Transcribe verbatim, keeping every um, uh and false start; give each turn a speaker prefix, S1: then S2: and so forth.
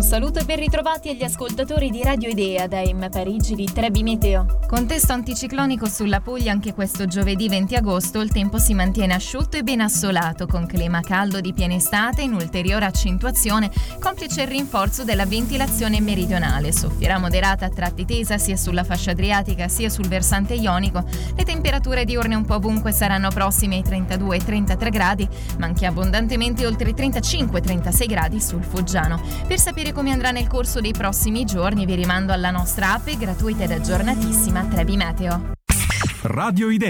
S1: Un saluto e ben ritrovati agli ascoltatori di Radio Idea da M Parigi di Trebi Meteo.
S2: Contesto anticiclonico sulla Puglia anche questo giovedì venti agosto, il tempo si mantiene asciutto e ben assolato, con clima caldo di piena estate in ulteriore accentuazione, complice il rinforzo della ventilazione meridionale. Soffierà moderata a tratti tesa sia sulla fascia adriatica sia sul versante ionico. Le temperature diurne un po' ovunque saranno prossime ai trentadue trentatré gradi, ma anche abbondantemente oltre i trentacinque trentasei gradi sul Foggiano. Per sapere come andrà nel corso dei prossimi giorni vi rimando alla nostra app gratuita ed aggiornatissima Trebi Meteo.
S3: Radio Idea.